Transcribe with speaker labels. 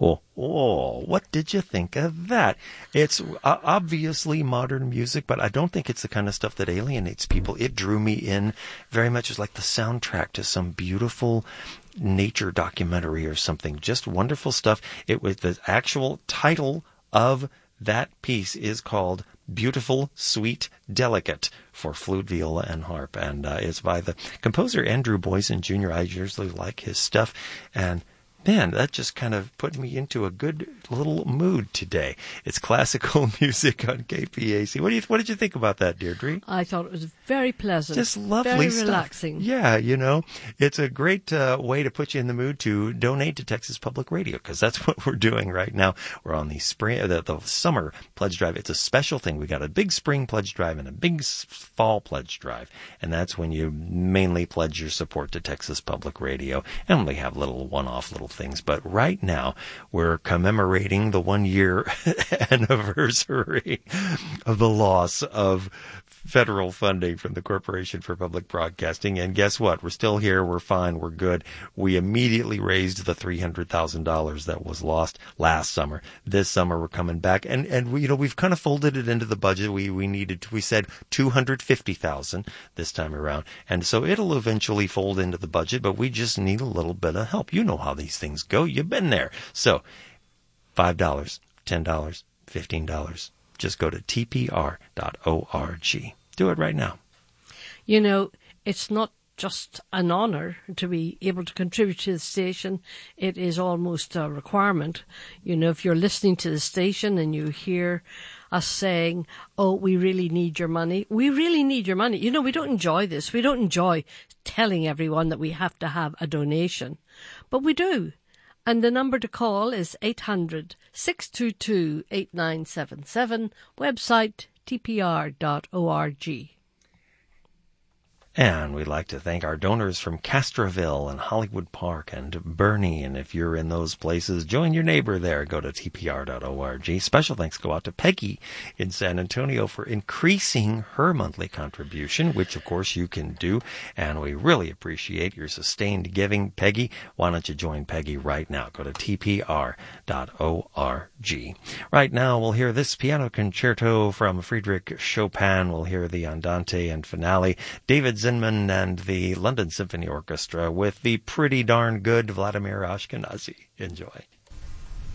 Speaker 1: What did you think of that? It's obviously modern music, but I don't think it's the kind of stuff that alienates people. It drew me in very much as like the soundtrack to some beautiful nature documentary or something. Just wonderful stuff. It was the actual title of that piece is called Beautiful, Sweet, Delicate for flute, viola, and harp. And it's by the composer Andrew Boysen Jr. I usually like his stuff. And man, that just kind of put me into a good little mood today. It's classical music on KPAC. What did you think about that, Deirdre?
Speaker 2: I thought it was very pleasant.
Speaker 1: Just lovely
Speaker 2: stuff. Very relaxing.
Speaker 1: Yeah, it's a great way to put you in the mood to donate to Texas Public Radio, because that's what we're doing right now. We're on the summer pledge drive. It's a special thing. We got a big spring pledge drive and a big fall pledge drive, and that's when you mainly pledge your support to Texas Public Radio, and we have little one-off little things. But right now, we're commemorating the 1-year anniversary of the loss of federal funding from the Corporation for Public Broadcasting. And guess what? We're still here. We're fine. We're good. We immediately raised the $300,000 that was lost last summer. This summer, we're coming back. And we've kind of folded it into the budget. We said $250,000 this time around. And so it'll eventually fold into the budget, but we just need a little bit of help. You know how these things go. You've been there. So $5, $10, $15. Just go to tpr.org. Do it right now.
Speaker 2: It's not just an honor to be able to contribute to the station. It is almost a requirement. If you're listening to the station and you hear us saying, oh, we really need your money. We really need your money. We don't enjoy this. We don't enjoy telling everyone that we have to have a donation. But we do. And the number to call is 800-622-8977, website tpr.org.
Speaker 1: And we'd like to thank our donors from Castroville and Hollywood Park and Bernie. And if you're in those places, join your neighbor there. Go to tpr.org. Special thanks go out to Peggy in San Antonio for increasing her monthly contribution, which, of course, you can do. And we really appreciate your sustained giving, Peggy. Why don't you join Peggy right now? Go to tpr.org. Right now, we'll hear this piano concerto from Friedrich Chopin. We'll hear the Andante and finale. David Zinman and the London Symphony Orchestra with the pretty darn good Vladimir Ashkenazy. Enjoy.